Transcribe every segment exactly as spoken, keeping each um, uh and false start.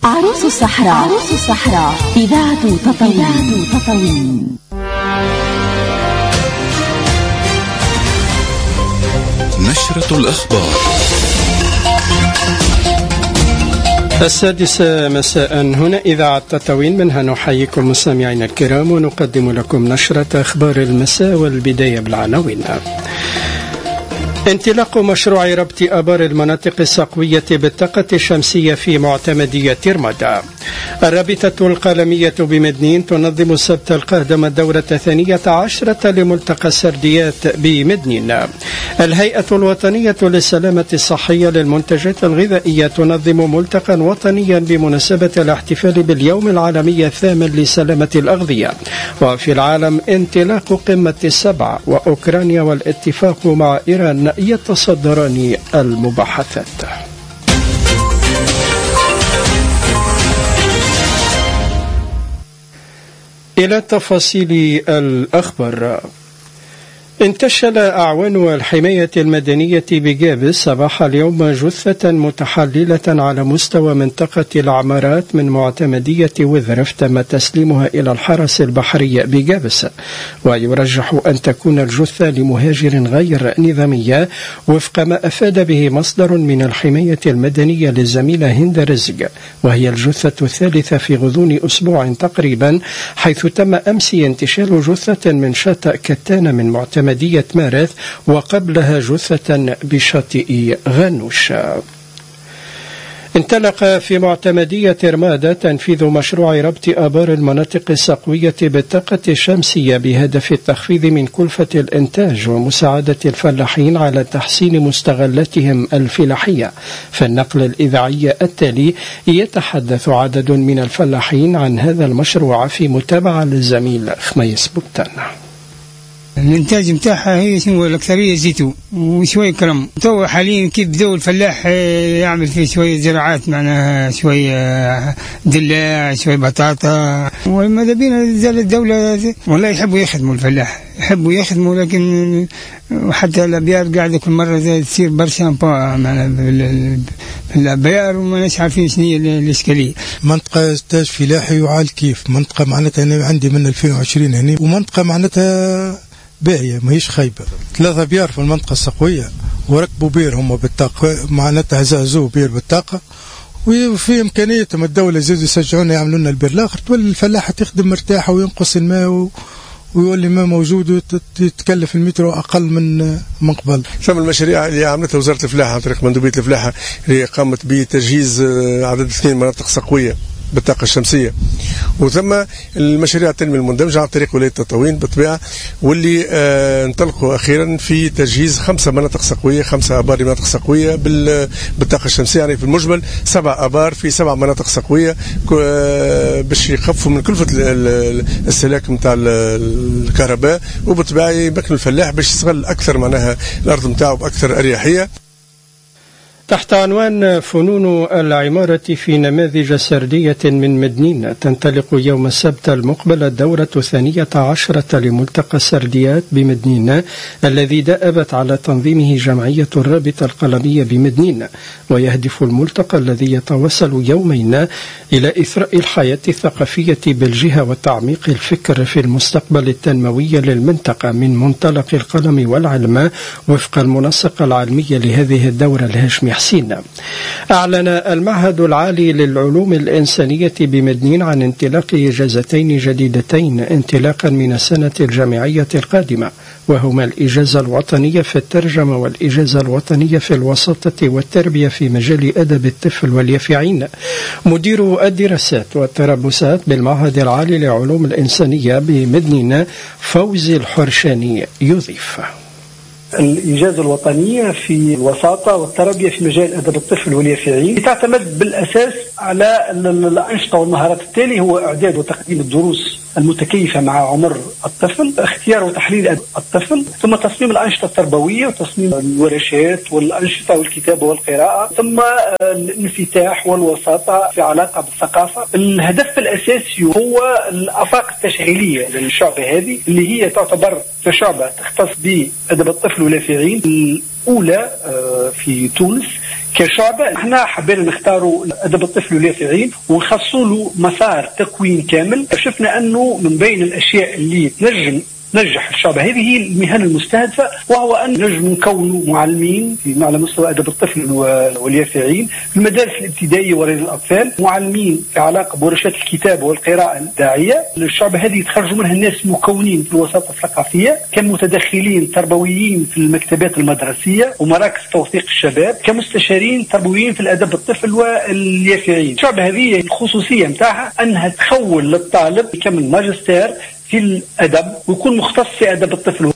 عروس الصحراء. عروس الصحراء إذاعة تطاوين. تطاوين. نشرة الأخبار السادسة مساء هنا إذاعة تطاوين، منها نحييكم مستمعينا الكرام ونقدم لكم نشرة أخبار المساء، والبداية بالعناوين. انطلاق مشروع ربط آبار المناطق الصقوية بالطاقة الشمسية في معتمدية رمادة. الرابطة القلمية بمدنين تنظم السبت القادم الدورة الثانية عشرة لملتقى السرديات بمدنين. الهيئة الوطنية للسلامة الصحية للمنتجات الغذائية تنظم ملتقى وطنيا بمناسبة الاحتفال باليوم العالمي الثامن لسلامة الأغذية. وفي العالم انطلاق قمة السبع، وأوكرانيا والاتفاق مع إيران يتصدران المباحثات. إلى تفاصيل الأخبار. انتشل أعوان الحماية المدنية بجابس صباح اليوم جثة متحللة على مستوى منطقة العمارات من معتمدية وذرف تم تسليمها إلى الحرس البحري بجابس، ويرجح أن تكون الجثة لمهاجر غير نظامية وفق ما أفاد به مصدر من الحماية المدنية للزميلة هند رزق، وهي الجثة الثالثة في غضون أسبوع تقريبا، حيث تم أمس انتشال جثة من شاطئ كتان من معتمدية مدية مارث، وقبلها جثة بشاطئ غنوش. انطلق في معتمدية رمادة تنفيذ مشروع ربط آبار المناطق الصقوية بالطاقة الشمسية بهدف التخفيض من كلفة الإنتاج ومساعدة الفلاحين على تحسين مستغلاتهم الفلاحية. في النقل الإذاعي التالي يتحدث عدد من الفلاحين عن هذا المشروع في متابعة للزميل خميس بوتان. الانتاج متاعها هي شنو الاكثريه زيتون وشويه كرم. تو حاليا كيف بدأوا الفلاح يعمل فيه شويه زراعات، معناها شويه دلاع شويه بطاطا، وماذا بينا زال الدوله والله يحبوا يخدموا الفلاح، يحبوا يخدموا، لكن حتى الابيار قاعده كل مره تصير برشا معناها في الابيار، وما نش عارفين شنو هي الاشكاليه. منطقه انتاج فلاحي وعال كيف منطقه معناتها انا عندي من ألفين وعشرين هنا، ومنطقه معناتها باهية ماهيش خايبة. ثلاثة بيار في المنطقة الصقوية وركبوا بير هم بالطاقة، معناتها زازوا بير بالطاقة، وفي إمكانيتهم الدولة يزيدوا يسجعونا يعملوا لنا البير الآخر، تولي الفلاحة تخدم مرتاحة وينقص الماء ويولي ما موجود وتتكلف المترو أقل من من قبل. ثم المشاريع اللي عملتها وزارة الفلاحة عن طريق مندوبية الفلاحة اللي قامت بتجهيز عدد اثنين مناطق صقوية بالطاقة الشمسية، وثم المشاريع التنمية المندمجة عن طريق ولاية تطاوين بالطبيعة، واللي آه انطلقوا أخيرا في تجهيز خمسة مناطق صقوية، خمسة آبار مناطق صقوية بالطاقة الشمسية، يعني في المجمل سبع آبار في سبع مناطق صقوية آه باش يخفوا من كلفة السلاك نتاع الكهرباء، وبالطبيعة يمكن الفلاح باش يستغل أكثر معناها الأرض نتاعو بأكثر أريحية. تحت عنوان فنون العمارة في نماذج سردية من مدنين، تنطلق يوم السبت المقبل الدورة الثانية عشرة لملتقى السرديات بمدنين، الذي دأبت على تنظيمه جمعية الرابطة القلمية بمدنين. ويهدف الملتقى الذي يتواصل يومين إلى إثراء الحياة الثقافية بالجهة وتعميق الفكر في المستقبل التنموي للمنطقة من منطلق القلم والعلم، وفق المنسق العلمي لهذه الدورة الهاشمي حسين. أعلن المعهد العالي للعلوم الإنسانية بمدنين عن انطلاق إجازتين جديدتين انطلاقا من السنة الجامعية القادمة، وهما الإجازة الوطنية في الترجمة والإجازة الوطنية في الوساطة والتربية في مجال أدب الطفل واليافعين. مدير الدراسات والتربصات بالمعهد العالي للعلوم الإنسانية بمدنين فوزي الحرشاني يضيف: الإجازة الوطنية في الوساطة والتربية في مجال أدب الطفل واليافعين تعتمد بالأساس على الأنشطة والمهارات التالي: هو إعداد وتقديم الدروس المتكيفة مع عمر الطفل، اختيار وتحليل الطفل، ثم تصميم الأنشطة التربوية وتصميم الورشات والأنشطة والكتابة والقراءة، ثم الانفتاح والوساطة في علاقة بالثقافة. الهدف الأساسي هو الآفاق التشغيلية للشعبة هذه، اللي هي تعتبر كشعبة تختص بأدب الطفل واليافعين الأولى في تونس كشعبة احنا حبينا نختاروا أدب الطفل واليافعين ونخصوا له مسار تكوين كامل. شفنا أنه من بين الأشياء اللي تنجم نجح الشعب هذه هي المهن المستهدفة، وهو أن نجم نكونوا معلمين على مستوى أدب الطفل واليافعين في المدارس الابتدائية ورياض الأطفال، معلمين في علاقة بورشات الكتابة والقراءة الداعية للشعب هذه يتخرجوا منها الناس مكونين في الوساطة الثقافية، كمتدخلين تربويين في المكتبات المدرسية ومراكز توثيق الشباب، كمستشارين تربويين في الأدب الطفل واليافعين. الشعب هذه الخصوصية متاعها أنها تخول للطالب يكمل ماجستير في الأدب ويكون مختص في أدب الطفل.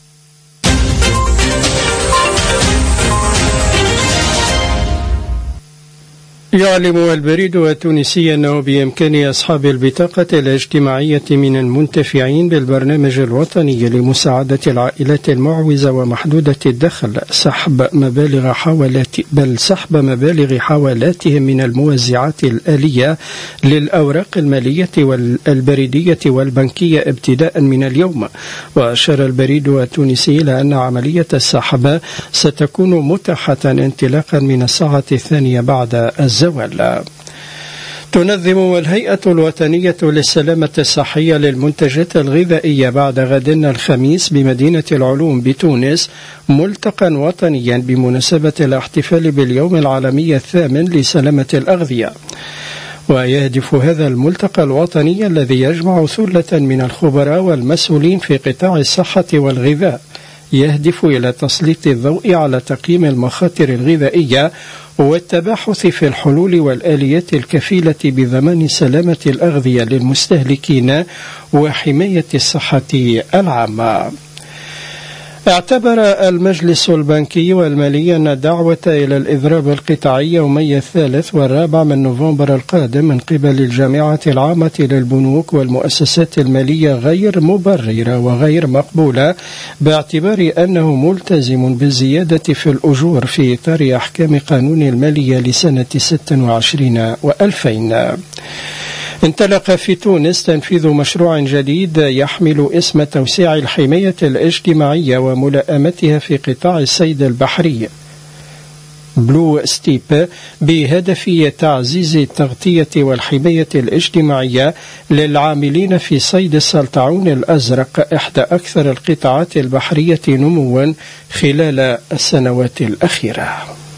يعلم البريد التونسي أنه بإمكان أصحاب البطاقة الاجتماعية من المنتفعين بالبرنامج الوطني لمساعدة العائلات المعوزة ومحدودة الدخل سحب مبالغ حوالات بل سحب مبالغ حوالاتهم من الموزعات الآلية للأوراق المالية والبريدية والبنكية ابتداء من اليوم. وأشار البريد التونسي إلى أن عملية السحب ستكون متاحة انطلاقا من الساعة الثانية بعد الزوال. تنظم الهيئة الوطنية للسلامة الصحية للمنتجات الغذائية بعد غد الخميس بمدينة العلوم بتونس ملتقى وطنيا بمناسبة الاحتفال باليوم العالمي الثامن لسلامة الأغذية. ويهدف هذا الملتقى الوطني الذي يجمع ثلة من الخبراء والمسؤولين في قطاع الصحة والغذاء يهدف إلى تسليط الضوء على تقييم المخاطر الغذائية والتباحث في الحلول والآليات الكفيلة بضمان سلامة الأغذية للمستهلكين وحماية الصحة العامة. اعتبر المجلس البنكي والمالي أن الدعوة إلى الإضراب القطاعي يومي الثالث والرابع من نوفمبر القادم من قبل الجامعة العامة للبنوك والمؤسسات المالية غير مبررة وغير مقبولة، باعتبار أنه ملتزم بالزيادة في الأجور في إطار أحكام قانون المالية لسنة ستة وعشرين وألفين. انطلق في تونس تنفيذ مشروع جديد يحمل اسم توسيع الحماية الاجتماعية وملائمتها في قطاع الصيد البحري بلو ستيب بهدف تعزيز التغطية والحماية الاجتماعية للعاملين في صيد السلطعون الأزرق، إحدى أكثر القطاعات البحرية نموا خلال السنوات الأخيرة.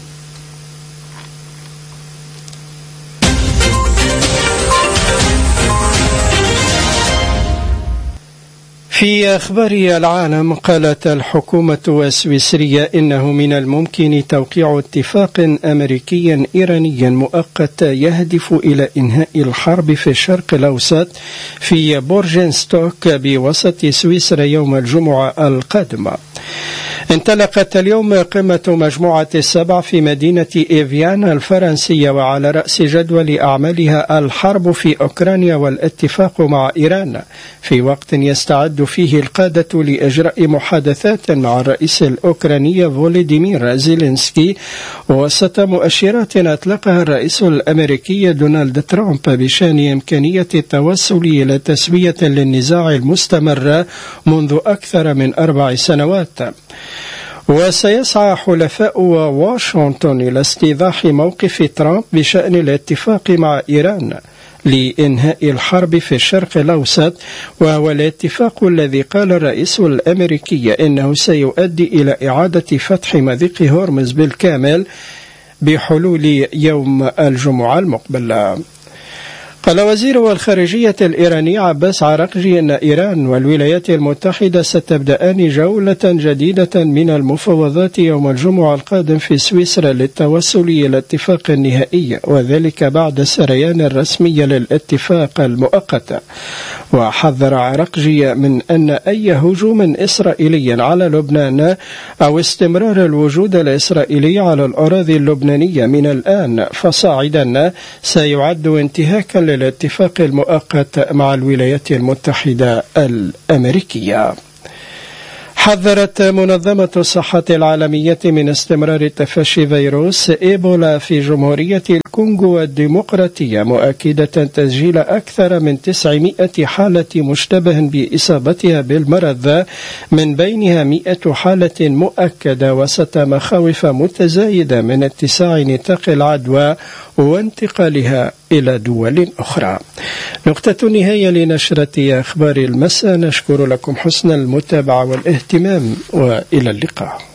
في أخبار العالم، قالت الحكومة السويسرية إنه من الممكن توقيع اتفاق أمريكي إيراني مؤقت يهدف إلى إنهاء الحرب في الشرق الأوسط في بورجنستوك بوسط سويسرا يوم الجمعة القادمة. انطلقت اليوم قمة مجموعة السبع في مدينة إيفيان الفرنسية، وعلى رأس جدول أعمالها الحرب في أوكرانيا والاتفاق مع إيران، في وقت يستعد فيه القادة لإجراء محادثات مع الرئيس الأوكراني فولوديمير زيلينسكي، وسط مؤشرات أطلقها الرئيس الأمريكي دونالد ترامب بشأن إمكانية التوصل إلى تسوية للنزاع المستمر منذ أكثر من أربع سنوات. وسيسعى حلفاء واشنطن إلى استيضاح موقف ترامب بشأن الاتفاق مع إيران لإنهاء الحرب في الشرق الأوسط، وهو الاتفاق الذي قال الرئيس الأمريكي إنه سيؤدي إلى إعادة فتح مضيق هرمز بالكامل بحلول يوم الجمعة المقبل. قال وزير الخارجية الإيراني عباس عراقجي أن إيران والولايات المتحدة ستبدأان جولة جديدة من المفاوضات يوم الجمعة القادم في سويسرا للتوصل إلى اتفاق نهائي، وذلك بعد السريان الرسمي للاتفاق المؤقت. وحذر عراقجي من أن أي هجوم إسرائيلي على لبنان أو استمرار الوجود الإسرائيلي على الأراضي اللبنانية من الآن فصاعدا سيعد انتهاكا للاتفاق المؤقت مع الولايات المتحدة الأمريكية. حذرت منظمة الصحة العالمية من استمرار تفشي فيروس إيبولا في جمهورية الكونغو الديمقراطية، مؤكدة تسجيل أكثر من تسعمائة حالة مشتبه بإصابتها بالمرض، من بينها مئة حالة مؤكدة، وسط مخاوف متزايدة من اتساع نطاق العدوى وانتقالها إلى دول أخرى. نقطة نهاية لنشرة أخبار المساء، نشكر لكم حسن المتابعة والاهتمام، وإلى اللقاء.